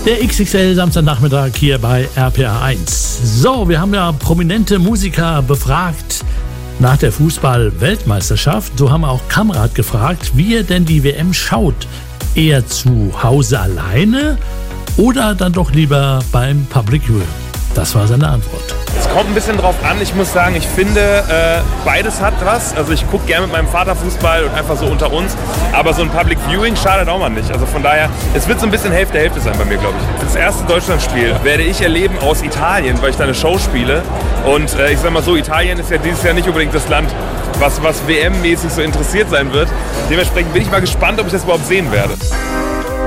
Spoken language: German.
Der XXL Samstagnachmittag hier bei RPA1. So, wir haben ja prominente Musiker befragt nach der Fußball-Weltmeisterschaft. So haben wir auch Kamrat gefragt, wie er denn die WM schaut. Eher zu Hause alleine oder dann doch lieber beim Public Viewing? Das war seine Antwort. Es kommt ein bisschen drauf an. Ich muss sagen, ich finde, beides hat was. Also ich gucke gerne mit meinem Vater Fußball und einfach so unter uns. Aber so ein Public Viewing schadet auch mal nicht. Also von daher, es wird so ein bisschen Hälfte sein bei mir, glaube ich. Das erste Deutschlandspiel werde ich erleben aus Italien, weil ich da eine Show spiele. Und ich sag mal so, Italien ist ja dieses Jahr nicht unbedingt das Land, was WM-mäßig so interessiert sein wird. Dementsprechend bin ich mal gespannt, ob ich das überhaupt sehen werde.